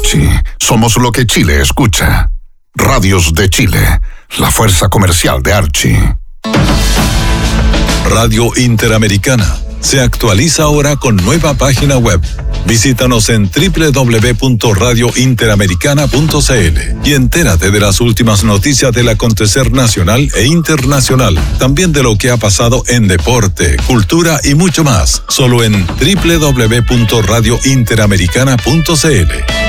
Archie, somos lo que Chile escucha. Radios de Chile, la fuerza comercial de Archie. Radio Interamericana se actualiza ahora con nueva página web. Visítanos en www.radiointeramericana.cl y entérate de las últimas noticias del acontecer nacional e internacional. También de lo que ha pasado en deporte, cultura y mucho más. Solo en www.radiointeramericana.cl.